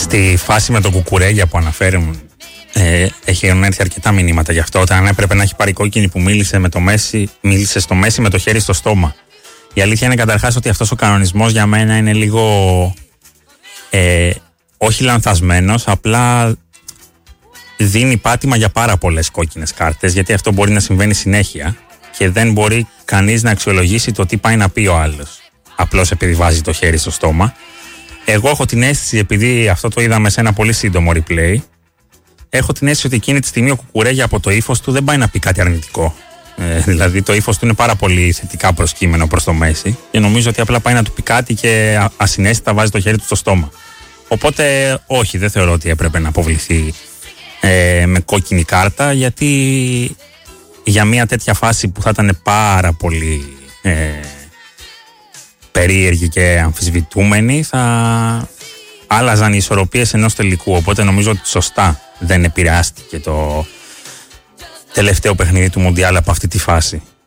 Στη φάση με τον Κουκουρέγια που αναφέρουν, έχει έρθει αρκετά μηνύματα γι' αυτό. Όταν έπρεπε να έχει πάρει κόκκινη που μίλησε στο Μέση με το χέρι στο στόμα. Η αλήθεια είναι καταρχάς ότι αυτός ο κανονισμός για μένα είναι λίγο όχι λανθασμένος, απλά δίνει πάτημα για πάρα πολλές κόκκινες κάρτες, γιατί αυτό μπορεί να συμβαίνει συνέχεια και δεν μπορεί κανείς να αξιολογήσει το τι πάει να πει ο άλλος, απλώς επειδή βάζει το χέρι στο στόμα. Εγώ έχω την αίσθηση, επειδή αυτό το είδαμε σε ένα πολύ σύντομο replay, έχω την αίσθηση ότι εκείνη τη στιγμή ο Κουκουρέγια από το ύφος του δεν πάει να πει κάτι αρνητικό. Δηλαδή το ύφος του είναι πάρα πολύ θετικά προσκύμενο προς το Μέση και νομίζω ότι απλά πάει να του πει κάτι και ασυναίσθητα βάζει το χέρι του στο στόμα. Οπότε όχι, δεν θεωρώ ότι έπρεπε να αποβληθεί με κόκκινη κάρτα, γιατί για μια τέτοια φάση που θα ήταν πάρα πολύ περίεργη και αμφισβητούμενη θα άλλαζαν οι ισορροπίες ενός τελικού, οπότε νομίζω ότι σωστά δεν επηρεάστηκε το τελευταίο παιχνίδι του Μουντιάλ από αυτή τη φάση.